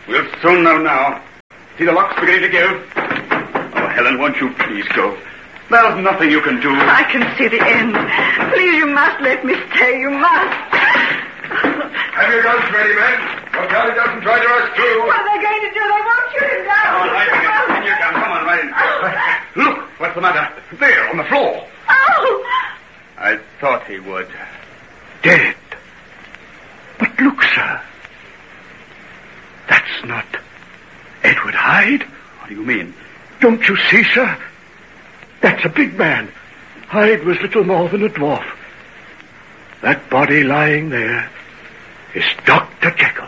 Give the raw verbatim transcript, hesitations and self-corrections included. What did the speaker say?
We'll soon know now. See, the lock's beginning to give. Oh, Helen, won't you please go? There's nothing you can do. I can see the end. Please, you must let me stay. You must. Have your guns ready, men. Look out he doesn't try to rush through. What are they going to do? They won't shoot him down. Come on, right in. In your gun. Come on, right in. Look, what's the matter? There, on the floor. Oh! I thought he would. Dead. But look, sir. That's not Edward Hyde. What do you mean? Don't you see, sir? That's a big man. Hyde was little more than a dwarf. That body lying there is Doctor Jekyll.